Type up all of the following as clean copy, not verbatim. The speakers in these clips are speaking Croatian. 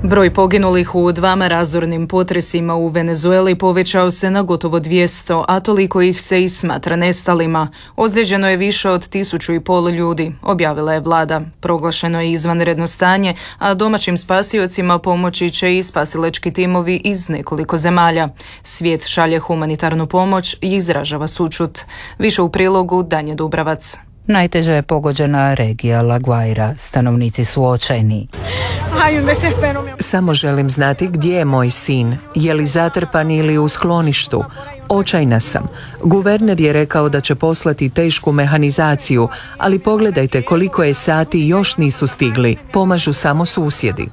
Broj poginulih u dvama razornim potresima u Venezueli povećao se na gotovo 200, a toliko ih se i smatra nestalima. Ozlijeđeno je više od 1.500 ljudi, objavila je vlada. Proglašeno je izvanredno stanje, a domaćim spasiocima pomoći će i spasilački timovi iz nekoliko zemalja. Svijet šalje humanitarnu pomoć i izražava sućut. Više u prilogu Danje Dubravac. Najteže je pogođena regija La Guaira. Stanovnici su očajni. Samo želim znati gdje je moj sin. Je li zatrpan ili u skloništu? Očajna sam. Guverner je rekao da će poslati tešku mehanizaciju, ali pogledajte koliko je sati još nisu stigli. Pomažu samo susjedi.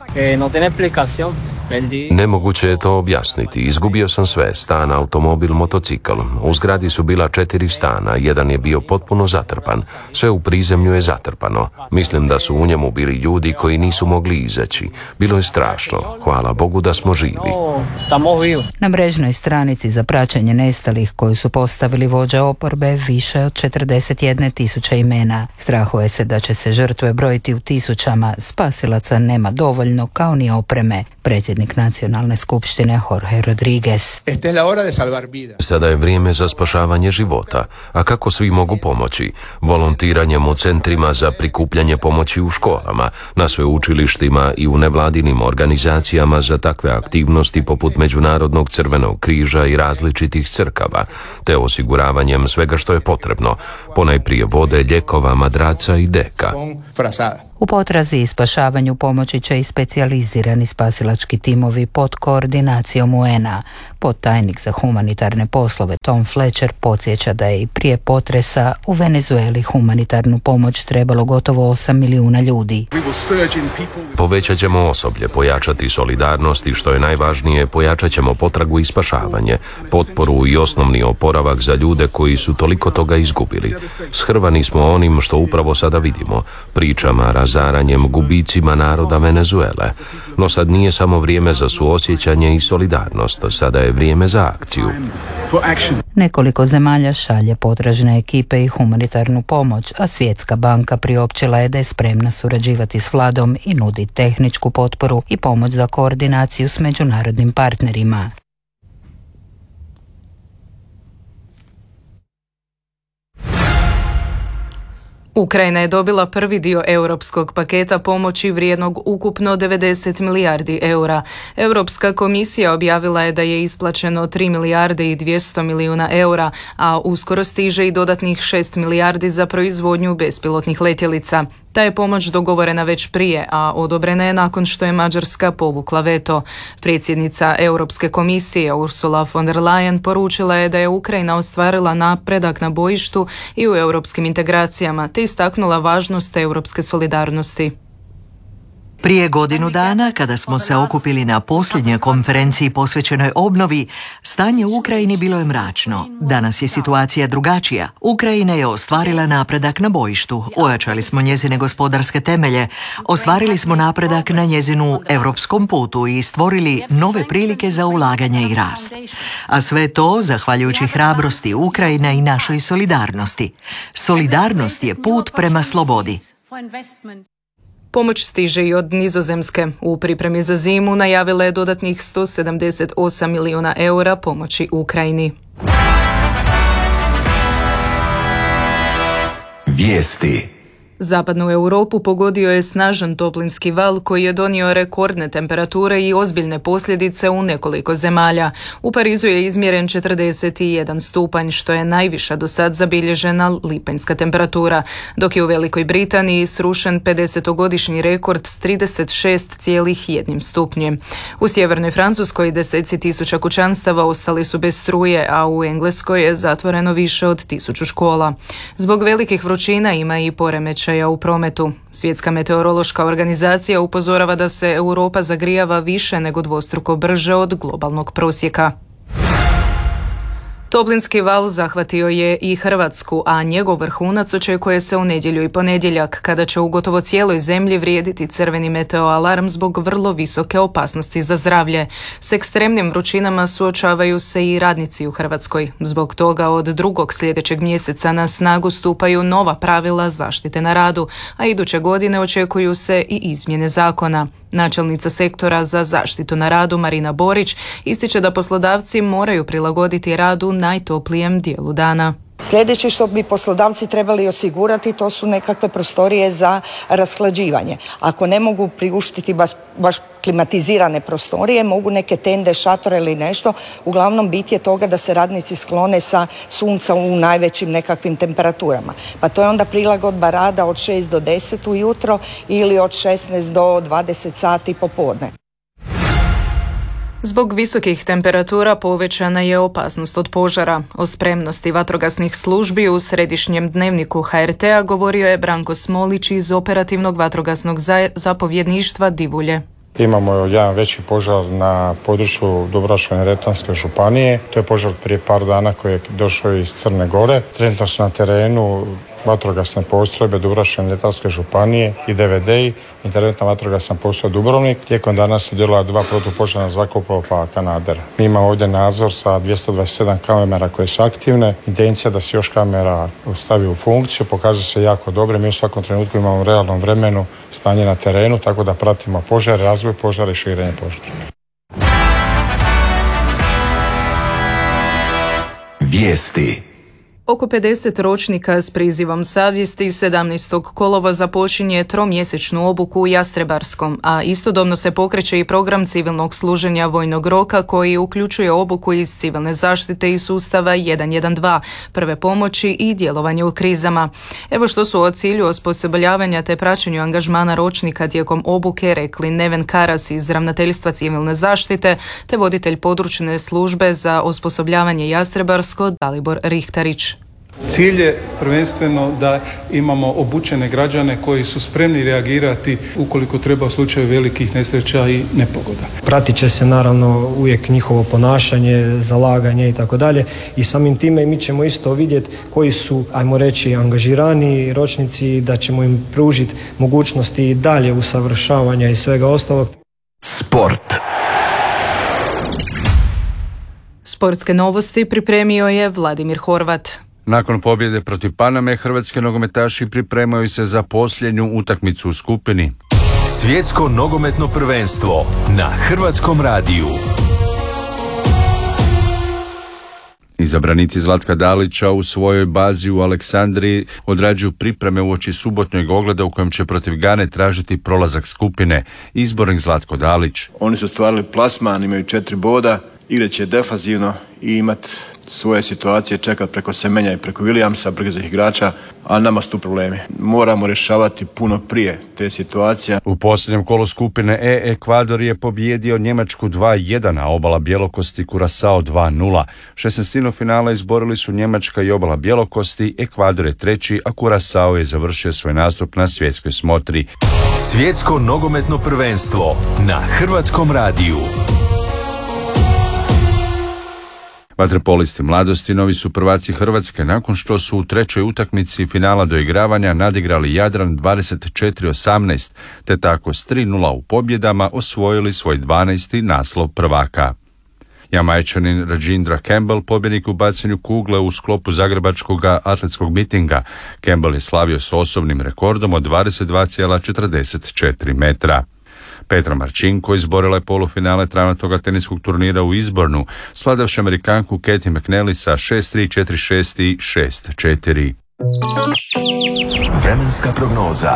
Nemoguće je to objasniti. Izgubio sam sve, stan, automobil, motocikl. U zgradi su bila 4 stana, jedan je bio potpuno zatrpan. Sve u prizemlju je zatrpano. Mislim da su u njemu bili ljudi koji nisu mogli izaći. Bilo je strašno. Hvala Bogu da smo živi. Na mrežnoj stranici za praćenje nestalih koju su postavili vođe oporbe više od 41.000 imena. Strahuje se da će se žrtve brojiti u tisućama. Spasilaca nema dovoljno, kao ni opreme. Predsjednik Nacionalne skupštine Jorge Rodriguez. Sada je vrijeme za spašavanje života. A kako svi mogu pomoći? Volontiranjem u centrima za prikupljanje pomoći u školama, na sveučilištima i u nevladinim organizacijama za takve aktivnosti poput Međunarodnog crvenog križa i različitih crkava, te osiguravanjem svega što je potrebno, ponajprije vode, lijekova, madraca i deka. U potrazi i spašavanju pomoći će i specijalizirani spasilački timovi pod koordinacijom UN-a. Podtajnik za humanitarne poslove Tom Fletcher podsjeća da je i prije potresa u Venezueli humanitarnu pomoć trebalo gotovo 8 milijuna ljudi. Povećat ćemo osoblje, pojačati solidarnost i što je najvažnije, pojačat ćemo potragu i spašavanje, potporu i osnovni oporavak za ljude koji su toliko toga izgubili. Shrvani smo onim što upravo sada vidimo, pričama, razaranjem, gubicima naroda Venezuele. No sad nije samo vrijeme za suosjećanje i solidarnost, sada je vrijeme za akciju. Nekoliko zemalja šalje potražne ekipe i humanitarnu pomoć, a Svjetska banka priopćila je da je spremna surađivati s vladom i nudi tehničku potporu i pomoć za koordinaciju s međunarodnim partnerima. Ukrajina je dobila prvi dio europskog paketa pomoći vrijednog ukupno 90 milijardi eura. Europska komisija objavila je da je isplaćeno 3 milijarde i 200 milijuna eura, a uskoro stiže i dodatnih 6 milijardi za proizvodnju bespilotnih letjelica. Ta je pomoć dogovorena već prije, a odobrena je nakon što je Mađarska povukla veto. Predsjednica Europske komisije Ursula von der Leyen poručila je da je Ukrajina ostvarila napredak na bojištu i u europskim integracijama, te istaknula važnost europske solidarnosti. Prije godinu dana, kada smo se okupili na posljednjoj konferenciji posvećenoj obnovi, stanje u Ukrajini bilo je mračno. Danas je situacija drugačija. Ukrajina je ostvarila napredak na bojištu, ojačali smo njezine gospodarske temelje, ostvarili smo napredak na njezinu europskom putu i stvorili nove prilike za ulaganje i rast. A sve to zahvaljujući hrabrosti Ukrajine i našoj solidarnosti. Solidarnost je put prema slobodi. Pomoć stiže i od Nizozemske. U pripremi za zimu najavila je dodatnih 178 milijuna eura pomoći Ukrajini. Vijesti. Zapadnu Europu pogodio je snažan toplinski val koji je donio rekordne temperature i ozbiljne posljedice u nekoliko zemalja. U Parizu je izmjeren 41 stupanj, što je najviša do sad zabilježena lipanjska temperatura, dok je u Velikoj Britaniji srušen 50-godišnji rekord s 36,1 stupnjem. U sjevernoj Francuskoj 10.000 kućanstava ostali su bez struje, a u Engleskoj je zatvoreno više od 1000 škola. Zbog velikih vrućina ima i poremećaja u prometu. Svjetska meteorološka organizacija upozorava da se Europa zagrijava više nego dvostruko brže od globalnog prosjeka. Toplinski val zahvatio je i Hrvatsku, a njegov vrhunac očekuje se u nedjelju i ponedjeljak, kada će u gotovo cijeloj zemlji vrijediti crveni meteoalarm zbog vrlo visoke opasnosti za zdravlje. S ekstremnim vrućinama suočavaju se i radnici u Hrvatskoj. Zbog toga od 2. sljedećeg mjeseca na snagu stupaju nova pravila zaštite na radu, a iduće godine očekuju se i izmjene zakona. Načelnica sektora za zaštitu na radu Marina Borić ističe da poslodavci moraju prilagoditi radu najtoplijem dijelu dana. Sljedeće što bi poslodavci trebali osigurati, to su nekakve prostorije za rashlađivanje. Ako ne mogu priuštiti baš klimatizirane prostorije, mogu neke tende, šatore ili nešto. Uglavnom bit je toga da se radnici sklone sa sunca u najvećim nekakvim temperaturama. Pa to je onda prilagodba rada od 6 do 10 ujutro ili od 16 do 20 sati popodne. Zbog visokih temperatura povećana je opasnost od požara. O spremnosti vatrogasnih službi u središnjem dnevniku HRT-a govorio je Branko Smolić iz operativnog vatrogasnog zapovjedništva Divulje. Imamo jedan veći požar na području Dubrovačko-neretvanske županije. To je požar prije par dana koji je došao iz Crne Gore. Trenutno su na terenu vatrogasne postrojbe Dubrovačko-neretvanske županije i DVD-i, interventna vatrogasna postrojba Dubrovnik. Tijekom dana su djelovala 2 protupožarna zrakoplova Kanader. Mi imamo ovdje nadzor sa 227 kamera koje su aktivne. Intencija da se još kamera stavi u funkciju, pokazuje se jako dobro. Mi u svakom trenutku imamo u realnom vremenu stanje na terenu, tako da pratimo požare, razvoj požara i širenje požara. Vijesti. Oko 50 ročnika s prizivom savjesti 17. kolovoza počinje tromjesečnu obuku u Jastrebarskom, a istodobno se pokreće i program civilnog služenja vojnog roka koji uključuje obuku iz civilne zaštite i sustava 112, prve pomoći i djelovanje u krizama. Evo što su o cilju osposobljavanja te praćenju angažmana ročnika tijekom obuke rekli Neven Karas iz Ravnateljstva civilne zaštite te voditelj područne službe za osposobljavanje Jastrebarsko Dalibor Rihtarić. Cilj je prvenstveno da imamo obučene građane koji su spremni reagirati ukoliko treba u slučaju velikih nesreća i nepogoda. Pratit će se naravno uvijek njihovo ponašanje, zalaganje i tako dalje i samim time mi ćemo isto vidjeti koji su, ajmo reći, angažirani ročnici, da ćemo im pružiti mogućnosti dalje usavršavanja i svega ostalog. Sport. Sportske novosti pripremio je Vladimir Horvat. Nakon pobjede protiv Paname, hrvatski nogometaši pripremaju se za posljednju utakmicu u skupini. Svjetsko nogometno prvenstvo na Hrvatskom radiju. Izabranici Zlatka Dalića u svojoj bazi u Aleksandriji odrađuju pripreme uoči subotnjeg ogleda u kojem će protiv Gane tražiti prolazak skupine. Izbornik Zlatko Dalić. Oni su stvarali plasman, imaju 4 boda, igrat će defazivno i imati svoje situacije, čekati preko Semenja i preko Williamsa, brzih igrača, a nama su tu problemi. Moramo rješavati puno prije te situacije. U posljednjem kolu skupine E Ekvador je pobijedio Njemačku 2-1, a Obala Bjelokosti Curaçao 2-0. 16. finala izborili su Njemačka i Obala Bjelokosti, Ekvador je treći, a Curaçao je završio svoj nastup na svjetskoj smotri. Svjetsko nogometno prvenstvo na Hrvatskom radiju. Vaterpolisti mladosti novi su prvaci Hrvatske nakon što su u trećoj utakmici finala doigravanja nadigrali Jadran 24-18, te tako s 3-0 u pobjedama osvojili svoj 12. naslov prvaka. Jamajčanin Rajindra Campbell pobjednik u bacanju kugle u sklopu zagrebačkog atletskog mitinga. Campbell je slavio s osobnim rekordom od 22,44 metra. Petra Marčinko izborila je polufinale travnatoga teniskog turnira u Izbornu, svladavši Amerikanku Katie McNally sa 6-3, 4-6 i 6-4. Vremenska prognoza.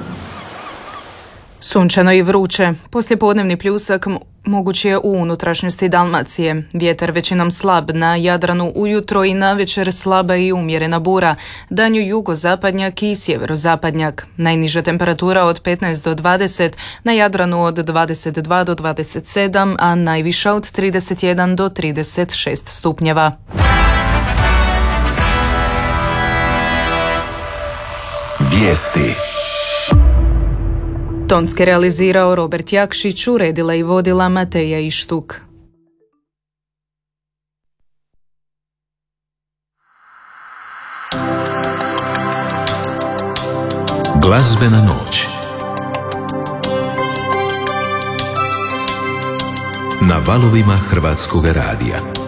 Sunčano i vruće. Poslijepodnevni pljusak moguć je u unutrašnjosti Dalmacije. Vjetar većinom slab, na Jadranu ujutro i navečer slaba i umjerena bura. Danju jugozapadnjak i sjeverozapadnjak. Najniža temperatura od 15 do 20, na Jadranu od 22 do 27, a najviša od 31 do 36 stupnjeva. Vijesti. Tonske realizirao Robert Jakšić, uredila i vodila Mateja Ištuk. Glazbena noć na valovima Hrvatskog radija.